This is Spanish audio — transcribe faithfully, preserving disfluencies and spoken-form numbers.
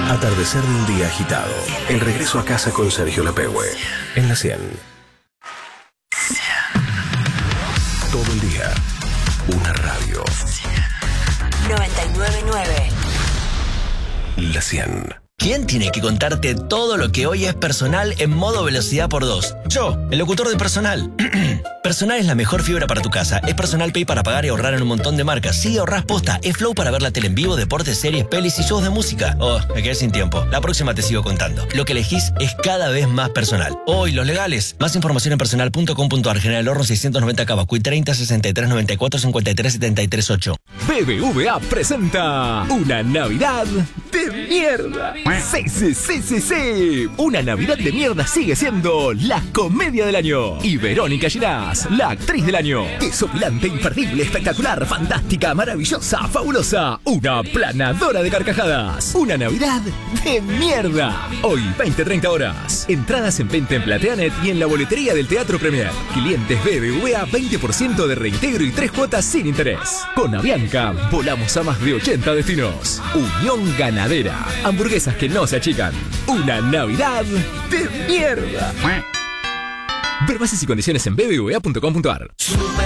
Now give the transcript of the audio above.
Atardecer de un día agitado. El regreso a casa con Sergio Lapehue. En la cien. Todo el día. Una radio. noventa y nueve punto nueve. La cien. ¿Quién tiene que contarte todo lo que hoy es Personal en modo velocidad por dos? Yo, el locutor de Personal. Personal es la mejor fibra para tu casa. Es Personal Pay para pagar y ahorrar en un montón de marcas. Sí, ahorrás posta. Es Flow para ver la tele en vivo, deportes, series, pelis y shows de música. Oh, me quedé sin tiempo. La próxima te sigo contando. Lo que elegís es cada vez más Personal. Hoy, los legales. Más información en personal punto com punto ar. General Horno seiscientos noventa Cavacuy treinta sesenta y tres noventa y cuatro cincuenta y tres setenta y tres ocho. B B V A presenta una Navidad de mierda. Sí, sí, sí, sí, sí. Una Navidad de mierda sigue siendo la comedia del año. Y Verónica Ginás, la actriz del año. Desopilante, imperdible, espectacular, fantástica, maravillosa, fabulosa. Una planadora de carcajadas. Una Navidad de mierda. Hoy, veinte a treinta horas. Entradas en venta en Plateanet y en la boletería del Teatro Premier. Clientes B B V A, veinte por ciento de reintegro y tres cuotas sin interés. Con Avianca, volamos a más de ochenta destinos. Unión Ganadera. Hamburguesas que no se achican. Una Navidad de mierda. Ver bases y condiciones en b b v a punto com punto ar.